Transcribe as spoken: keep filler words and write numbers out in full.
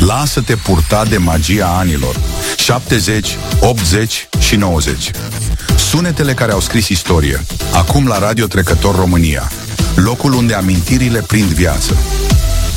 Lasă-te purta de magia anilor șaptezeci, optzeci și nouăzeci. Sunetele care au scris istorie. Acum la Radio Trecător România, locul unde amintirile prind viață.